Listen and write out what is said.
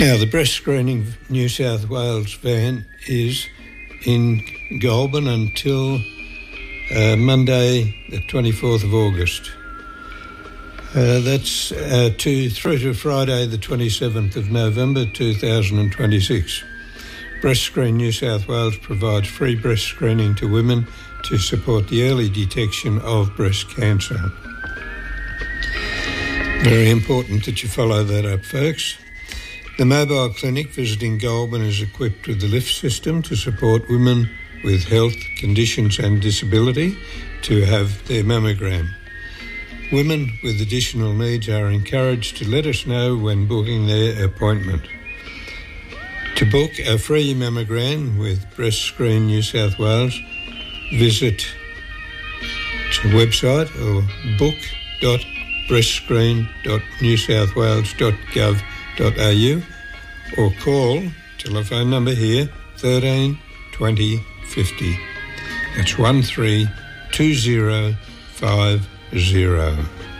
Now, the Breast Screening New South Wales van is in Goulburn until Monday, the 24th of August. That's through to Friday, the 27th of November 2026. Breast Screen New South Wales provides free breast screening to women to support the early detection of breast cancer. Very important that you follow that up, folks. The mobile clinic visiting Goulburn is equipped with the lift system to support women with health conditions and disability to have their mammogram. Women with additional needs are encouraged to let us know when booking their appointment. To book a free mammogram with Breast Screen New South Wales, visit the website or book.breastscreen.newsouthwales.gov.au or call telephone number here 13 20 50. That's 132050.